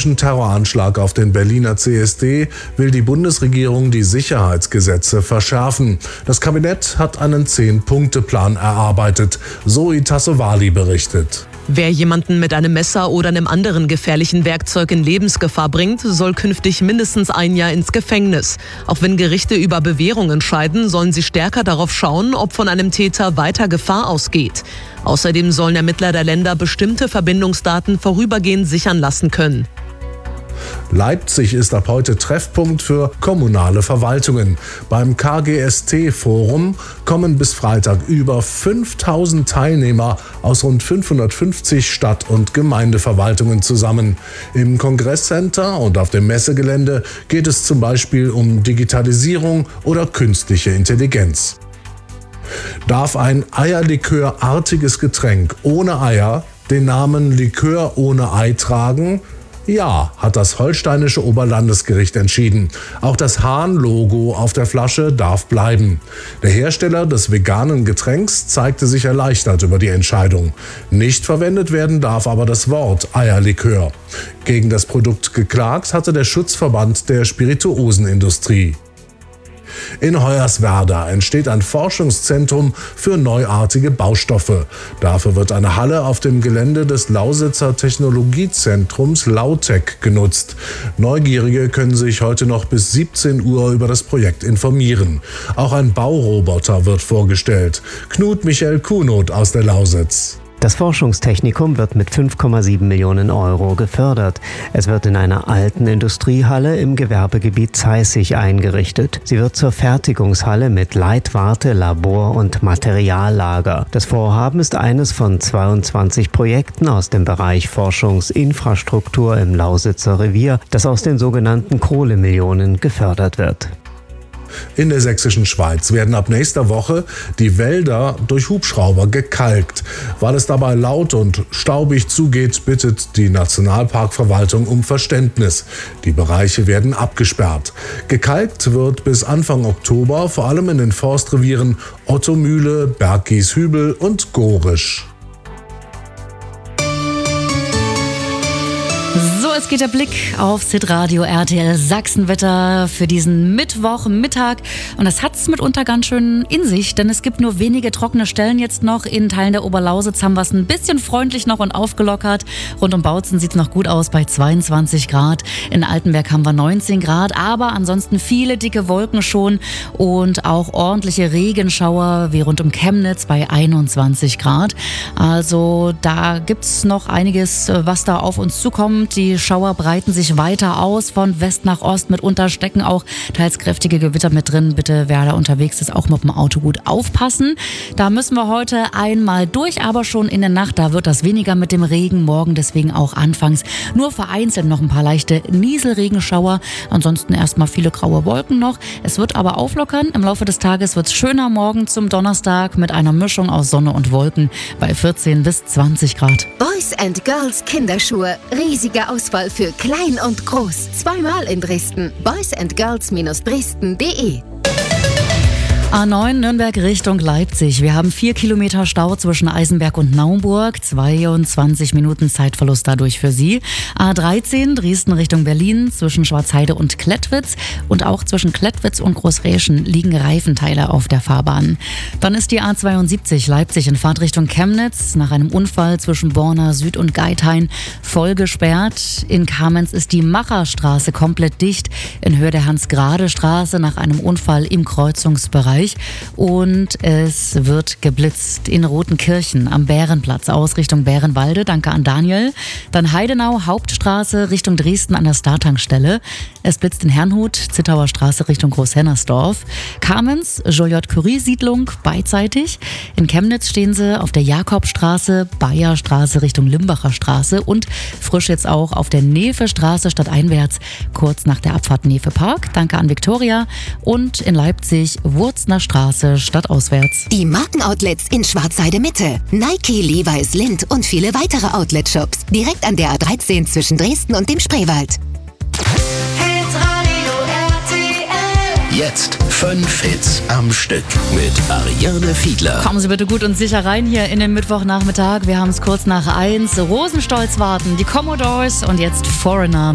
terroristischen Terroranschlag auf den Berliner CSD will die Bundesregierung die Sicherheitsgesetze verschärfen. Das Kabinett hat einen 10-Punkte-Plan erarbeitet, Zoe Tassovali berichtet. Wer jemanden mit einem Messer oder einem anderen gefährlichen Werkzeug in Lebensgefahr bringt, soll künftig mindestens 1 Jahr ins Gefängnis. Auch wenn Gerichte über Bewährung entscheiden, sollen sie stärker darauf schauen, ob von einem Täter weiter Gefahr ausgeht. Außerdem sollen Ermittler der Länder bestimmte Verbindungsdaten vorübergehend sichern lassen können. Leipzig ist ab heute Treffpunkt für kommunale Verwaltungen. Beim KGST-Forum kommen bis Freitag über 5000 Teilnehmer aus rund 550 Stadt- und Gemeindeverwaltungen zusammen. Im Kongresscenter und auf dem Messegelände geht es zum Beispiel um Digitalisierung oder künstliche Intelligenz. Darf ein Eierlikörartiges Getränk ohne Eier den Namen Likör ohne Ei tragen? Ja, hat das holsteinische Oberlandesgericht entschieden. Auch das Hahn-Logo auf der Flasche darf bleiben. Der Hersteller des veganen Getränks zeigte sich erleichtert über die Entscheidung. Nicht verwendet werden darf aber das Wort Eierlikör. Gegen das Produkt geklagt hatte der Schutzverband der Spirituosenindustrie. In Hoyerswerda entsteht ein Forschungszentrum für neuartige Baustoffe. Dafür wird eine Halle auf dem Gelände des Lausitzer Technologiezentrums Lautec genutzt. Neugierige können sich heute noch bis 17 Uhr über das Projekt informieren. Auch ein Bauroboter wird vorgestellt. Knut Michael Kuhnot aus der Lausitz. Das Forschungstechnikum wird mit 5,7 Millionen Euro gefördert. Es wird in einer alten Industriehalle im Gewerbegebiet Zeissig eingerichtet. Sie wird zur Fertigungshalle mit Leitwarte, Labor und Materiallager. Das Vorhaben ist eines von 22 Projekten aus dem Bereich Forschungsinfrastruktur im Lausitzer Revier, das aus den sogenannten Kohlemillionen gefördert wird. In der sächsischen Schweiz werden ab nächster Woche die Wälder durch Hubschrauber gekalkt. Weil es dabei laut und staubig zugeht, bittet die Nationalparkverwaltung um Verständnis. Die Bereiche werden abgesperrt. Gekalkt wird bis Anfang Oktober vor allem in den Forstrevieren Ottomühle, Berggieshübel und Gorisch. So, es geht der Blick auf Hitradio RTL Sachsenwetter für diesen Mittwochmittag. Und das hat's mitunter ganz schön in sich, denn es gibt nur wenige trockene Stellen jetzt noch. In Teilen der Oberlausitz haben wir es ein bisschen freundlich noch und aufgelockert. Rund um Bautzen sieht's noch gut aus bei 22 Grad. In Altenberg haben wir 19 Grad, aber ansonsten viele dicke Wolken schon und auch ordentliche Regenschauer wie rund um Chemnitz bei 21 Grad. Also da gibt's noch einiges, was da auf uns zukommt. Die Schauer breiten sich weiter aus von West nach Ost. Mitunter stecken auch teils kräftige Gewitter mit drin. Bitte, wer da unterwegs ist, auch mit dem Auto gut aufpassen. Da müssen wir heute einmal durch, aber schon in der Nacht, da wird das weniger mit dem Regen. Morgen deswegen auch anfangs nur vereinzelt noch ein paar leichte Nieselregenschauer. Ansonsten erstmal viele graue Wolken noch. Es wird aber auflockern. Im Laufe des Tages wird es schöner morgen zum Donnerstag mit einer Mischung aus Sonne und Wolken bei 14 bis 20 Grad. Boys and Girls Kinderschuhe. Riesige Auswahl für klein und groß. Zweimal in Dresden. boysandgirls-dresden.de. A9 Nürnberg Richtung Leipzig. Wir haben 4 Kilometer Stau zwischen Eisenberg und Naumburg. 22 Minuten Zeitverlust dadurch für Sie. A13 Dresden Richtung Berlin zwischen Schwarzheide und Klettwitz. Und auch zwischen Klettwitz und Großräschen liegen Reifenteile auf der Fahrbahn. Dann ist die A72 Leipzig in Fahrtrichtung Chemnitz nach einem Unfall zwischen Borna Süd und Geithain voll gesperrt. In Kamenz ist die Macherstraße komplett dicht in Höhe der Hans-Grade-Straße nach einem Unfall im Kreuzungsbereich. Und es wird geblitzt in Rotenkirchen am Bärenplatz aus Richtung Bärenwalde. Danke an Daniel. Dann Heidenau, Hauptstraße Richtung Dresden an der Startankstelle. Es blitzt in Herrnhut, Zittauer Straße Richtung Großhennersdorf. Kamenz, Joliot-Curie-Siedlung beidseitig. In Chemnitz stehen sie auf der Jakobstraße, Bayerstraße Richtung Limbacher Straße und frisch jetzt auch auf der Nefe-Straße stadteinwärts, kurz nach der Abfahrt Nefe-Park. Danke an Viktoria. Und in Leipzig Wurzner Straße stadtauswärts. Die Markenoutlets in Schwarzheide Mitte. Nike, Levi's, Lindt und viele weitere Outlet-Shops. Direkt an der A13 zwischen Dresden und dem Spreewald. Jetzt 5 Hits am Stück mit Ariane Fiedler. Kommen Sie bitte gut und sicher rein hier in den Mittwochnachmittag. Wir haben es kurz nach 1. Rosenstolz warten, die Commodores und jetzt Foreigner.